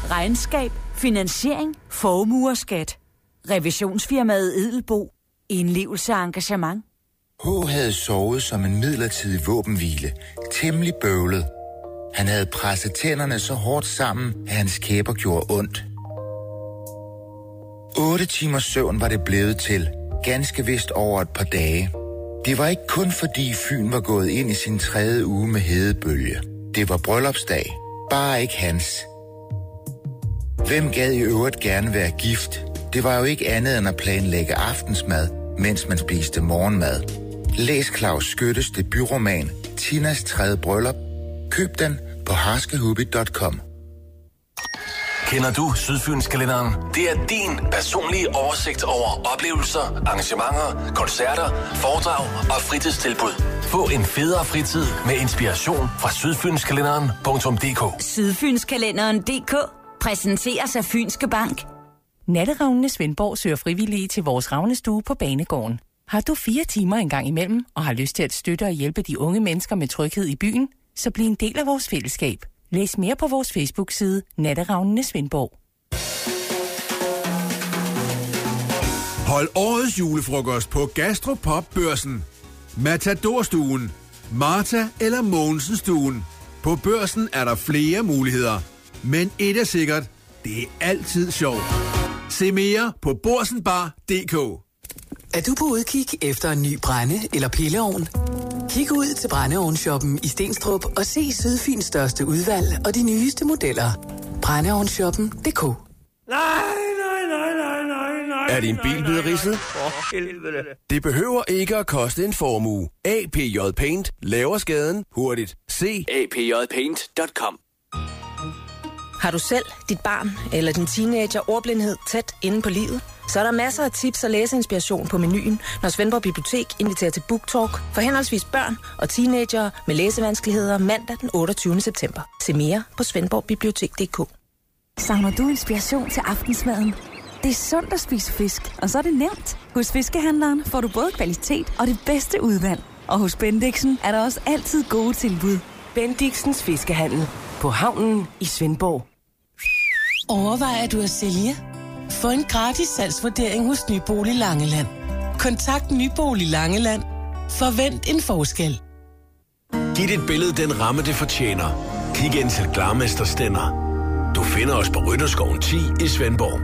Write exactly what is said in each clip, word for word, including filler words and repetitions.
Regnskab, finansiering, formue og skat. Revisionsfirmaet Edelbo. Indlevelse og engagement. H havde sovet som en midlertidig våbenhvile. Temmelig bøvlet. Han havde presset tænderne så hårdt sammen, at hans kæber gjorde ondt. Otte timers søvn var det blevet til. Ganske vist over et par dage. Det var ikke kun fordi Fyn var gået ind i sin tredje uge med hedebølge. Det var bryllupsdag. Bare ikke hans. Hvem gad i øvrigt gerne være gift? Det var jo ikke andet end at planlægge aftensmad, mens man spiste morgenmad. Læs Claus Skyttes debutroman Tinas tredje bryllup. Køb den på harskehubby punktum com. Kender du Sydfynskalenderen? Det er din personlige oversigt over oplevelser, arrangementer, koncerter, foredrag og fritidstilbud. Få en federe fritid med inspiration fra sydfynskalenderen punktum d k. Sydfynskalenderen punktum d k præsenteres af Fynske Bank. Natteravnene Svendborg søger frivillige til vores ravnestue på Banegården. Har du fire timer en gang imellem og har lyst til at støtte og hjælpe de unge mennesker med tryghed i byen, så bliv en del af vores fællesskab. Læs mere på vores Facebook-side Natteravnene Svendborg. Hold årets julefrokost på Gastropop-børsen. Matador-stuen, Marta eller Mogensen-stuen. På Børsen er der flere muligheder. Men et er sikkert, det er altid sjovt. Se mere på borsenbar punktum d k. Er du på udkig efter en ny brænde- eller pilleovn? Kig ud til brændeovnsshoppen i Stenstrup og se Sydfyns største udvalg og de nyeste modeller. brændeovnsshoppen punktum d k. Nej, nej, nej, nej, nej, nej. Er din bil blevet ridset? For helvede. Det behøver ikke at koste en formue. A P J Paint laver skaden hurtigt. Se a p j paint punktum com. Har du selv, dit barn eller din teenager ordblindhed tæt inde på livet? Så er der masser af tips og læseinspiration på menuen, når Svendborg Bibliotek inviterer til BookTalk for henholdsvis børn og teenagere med læsevanskeligheder mandag den otteogtyvende september. Se mere på svendborgbibliotek punktum d k. Savner du inspiration til aftensmaden? Det er sundt at spise fisk, og så er det nemt. Hos Fiskehandleren får du både kvalitet og det bedste udvalg. Og hos Bendixen er der også altid gode tilbud. Bendixens Fiskehandel på havnen i Svendborg. Overvejer du at sælge? Få en gratis salgsvurdering hos Nybolig Langeland. Kontakt Nybolig Langeland. Forvent en forskel. Giv dit billede den ramme, det fortjener. Kig ind til Glarmester Stænder. Du finder os på Rytterskoven ti i Svendborg.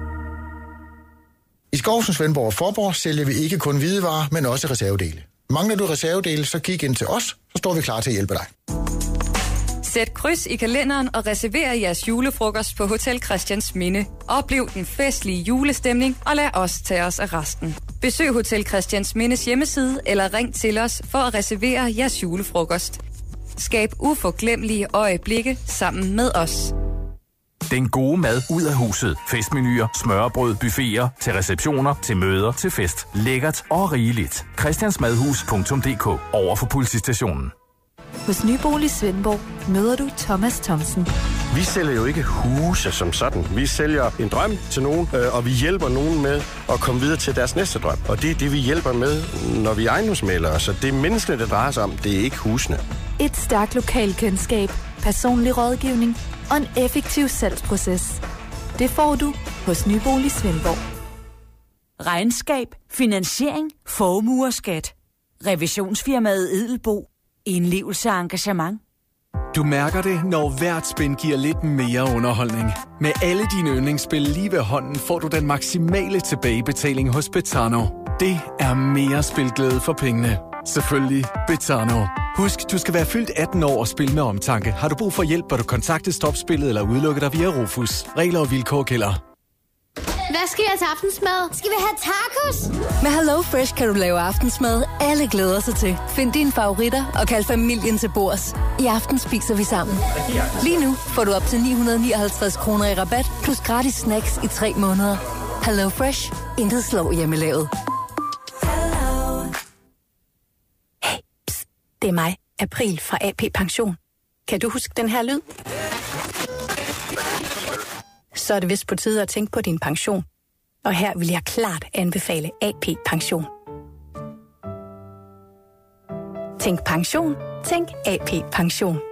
I Skovsen, Svendborg og Forborg sælger vi ikke kun hvidevarer, men også reservedele. Mangler du reservedele, så kig ind til os, så står vi klar til at hjælpe dig. Sæt kryds i kalenderen og reserver jeres julefrokost på Hotel Christiansminde. Oplev den festlige julestemning og lad os tage os af resten. Besøg Hotel Christiansmindes hjemmeside eller ring til os for at reservere jeres julefrokost. Skab uforglemmelige øjeblikke sammen med os. Den gode mad ud af huset. Festmenuer, smørrebrød, buffeter, til receptioner, til møder, til fest. Lækkert og rigeligt. christiansmadhus punktum d k. Over for politistationen. Hos Nybolig Svendborg møder du Thomas Thomsen. Vi sælger jo ikke huse som sådan. Vi sælger en drøm til nogen, øh, og vi hjælper nogen med at komme videre til deres næste drøm. Og det er det, vi hjælper med, når vi er ejendomsmæglere. Så det er menneskene, det drejer sig om. Det er ikke husene. Et stærkt lokalkendskab, personlig rådgivning og en effektiv salgsproces. Det får du hos Nybolig Svendborg. Regnskab, finansiering, formue og skat. Revisionsfirmaet Edelbo. Indlevelse og engagement. Du mærker det, når hvert spin giver lidt mere underholdning. Med alle dine yndlingsspil lige ved hånden får du den maksimale tilbagebetaling hos Betano. Det er mere spilglæde for pengene. Selvfølgelig Betano. Husk, du skal være fyldt atten år og spille med omtanke. Har du brug for hjælp, bør du kontakte Stopspillet eller udelukke dig via Rufus. Regler og vilkår gælder. Hvad skal jeg til aftensmad? Skal vi have tacos? Med Hello Fresh kan du lave aftensmad, alle glæder sig til. Find dine favoritter og kald familien til bords. I aften spiser vi sammen. Lige nu får du op til ni hundrede nioghalvtreds kroner i rabat, plus gratis snacks i tre måneder. Hello Fresh. Intet slår hjemmelavet. Hey, pst, det er mig, April fra A P Pension. Kan du huske den her lyd? Så er det vist på tide at tænke på din pension. Og her vil jeg klart anbefale A P Pension. Tænk pension, tænk A P Pension.